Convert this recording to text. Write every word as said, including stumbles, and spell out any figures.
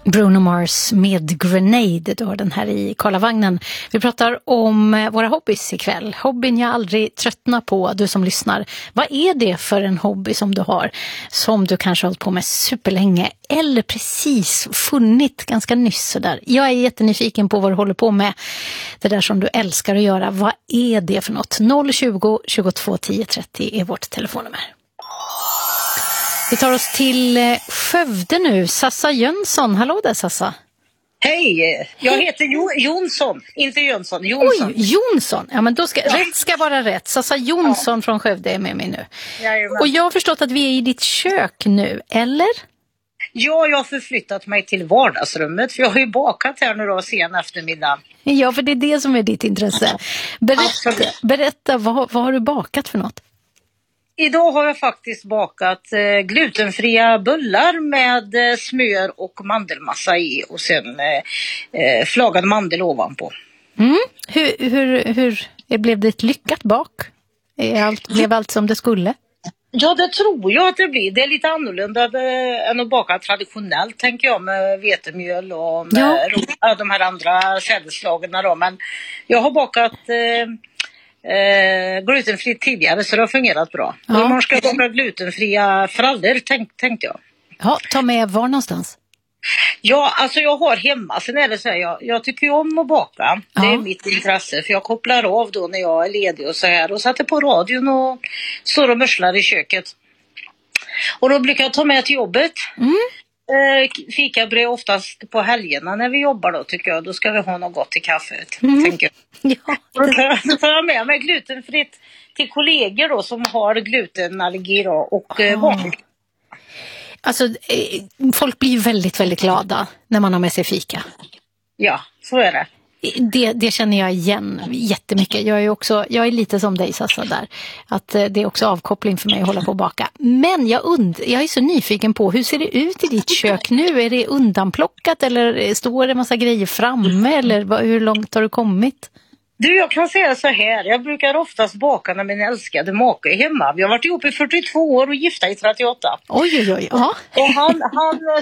Bruno Mars med Grenade, då den här i Karlavagnen. Vi pratar om våra hobbys ikväll. Hobbyn jag aldrig tröttnar på, du som lyssnar. Vad är det för en hobby som du har, som du kanske har hållit på med superlänge eller precis funnit ganska nyss sådär? Jag är jättenyfiken på vad du håller på med. Det där som du älskar att göra, vad är det för något? noll tjugo, tjugotvå, tio, trettio är vårt telefonnummer. Vi tar oss till Skövde nu. Sassa Jönsson. Hallå där, Sassa. Hej, jag heter jo- Jonsson. Inte Jönsson, Jonsson. Oj, Jonsson. Ja, men då ska, ja. Rätt ska vara rätt. Sassa Jonsson ja. Från Skövde är med mig nu. Jajamän. Och jag har förstått att vi är i ditt kök nu, eller? Ja, jag har förflyttat mig till vardagsrummet. För jag har ju bakat här nu då sen eftermiddag. Ja, för det är det som är ditt intresse. Berätta, berätta vad, vad har du bakat för något? Idag har jag faktiskt bakat eh, glutenfria bullar med eh, smör och mandelmassa i och sen eh, flagad mandel ovanpå. Mm. Hur, hur, hur blev det ett lyckat bak? Är allt, blev allt som det skulle? Ja, det tror jag att det blir. Det är lite annorlunda äh, än att baka traditionellt, tänker jag, med vetemjöl och med ja. de här andra sädesslagen då. Men jag har bakat äh, äh, glutenfritt tidigare, så det har fungerat bra. Ja. Och imorgon ska jag baka glutenfria frallor, tänk, tänkte jag. Ja, ta med var någonstans? Ja, alltså jag har hemma. Sen är det så här, jag, jag tycker ju om att baka. Ja. Det är mitt intresse. För jag kopplar av då när jag är ledig och så här. Och sätter på radion och står och mörslar i köket. Och då brukar jag ta med till jobbet. Mm. Eh, fikabröd oftast på helgerna när vi jobbar då, tycker jag. Då ska vi ha något gott till kaffet, mm. tänker jag. Ja. Då tar jag med mig glutenfritt till kollegor då som har glutenallergi då, och eh, barn. Alltså, folk blir ju väldigt, väldigt glada när man har med sig fika. Ja, så är det. Det, det känner jag igen jättemycket. Jag är, också, jag är lite som dig, Sassa, där. Att det är också avkoppling för mig att hålla på och baka. Men jag, und, jag är så nyfiken på, hur ser det ut i ditt kök nu? Är det undanplockat eller står det en massa grejer framme? Eller hur långt har du kommit? Du, jag kan säga så här. Jag brukar oftast baka när min älskade make är hemma. Vi har varit ihop i fyrtiotvå år och gifta i trettioåtta. Oj, oj, oj. Ja. Och han, han